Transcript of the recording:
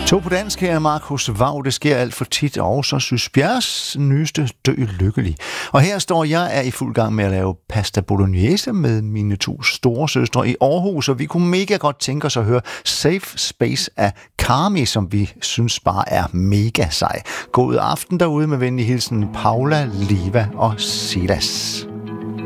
To på dansk her er Markus Vav, det sker alt for tit, og så synes Bjergs nyeste Dø lykkelig. Og her står jeg i fuld gang med at lave pasta bolognese med mine 2 store søstre i Aarhus, og vi kunne mega godt tænke os at høre Safe Space af Carmi, som vi synes bare er mega sej. God aften derude med venlig hilsen Paula, Liva og Silas.